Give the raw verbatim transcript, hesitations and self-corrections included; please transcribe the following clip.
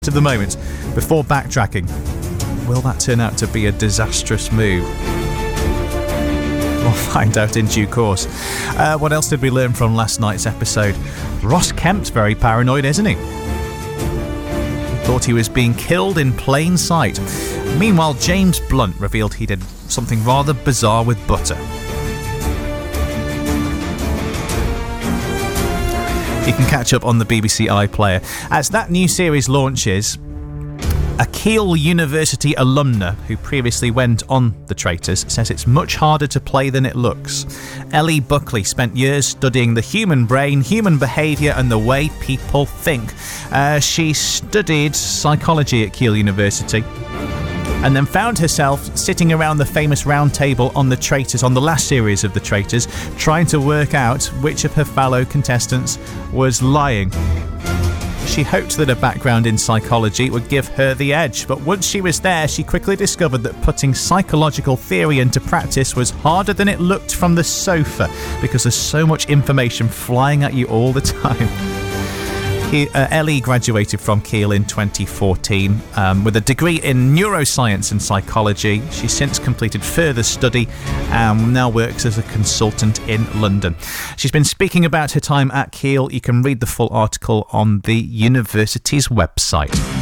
at the moment before backtracking. Will that turn out to be a disastrous move? We'll find out in due course. Uh, what else did we learn from last night's episode? Ross Kemp's very paranoid, isn't he? Thought he was being killed in plain sight. Meanwhile, James Blunt revealed he did something rather bizarre with butter. You can catch up on the B B C iPlayer. As that new series launches, a Keele University alumna who previously went on The Traitors says it's much harder to play than it looks. Ellie Buckley spent years studying the human brain, human behaviour and the way people think. Uh, she studied psychology at Keele University and then found herself sitting around the famous round table on The Traitors, on the last series of The Traitors, trying to work out which of her fellow contestants was lying. She hoped that a background in psychology would give her the edge, but once she was there, she quickly discovered that putting psychological theory into practice was harder than it looked from the sofa, because there's so much information flying at you all the time. He, uh, Ellie graduated from Keele in twenty fourteen um, with a degree in neuroscience and psychology. She's since completed further study and now works as a consultant in London. She's been speaking about her time at Keele. You can read the full article on the university's website.